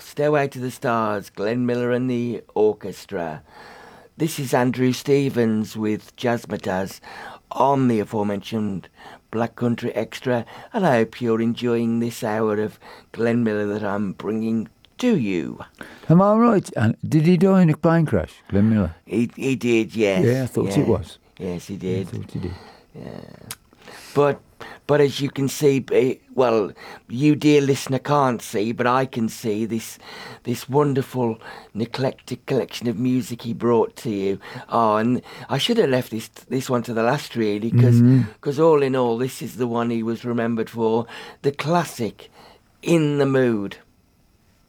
Stairway to the Stars, Glenn Miller and the Orchestra. This is Andrew Stevens with Jazzmatazz on the aforementioned Black Country Extra, and I hope you're enjoying this hour of Glenn Miller that I'm bringing to you. Am I right? And did he die in a plane crash, Glenn Miller? He did, yes. Yeah, I thought it was. Yes, he did. I thought he did. Yeah. But as you can see, well, you dear listener can't see, but I can see this wonderful eclectic collection of music he brought to you. Oh, and I should have left this one to the last, really, because all in all, this is the one he was remembered for, the classic, In the Mood.